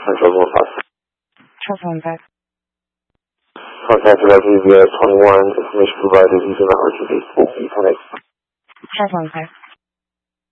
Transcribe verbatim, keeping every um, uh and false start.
Central one five. Charles one five. Contact about V V S twenty-one, information provided using the R T D. Connect. Charles one five.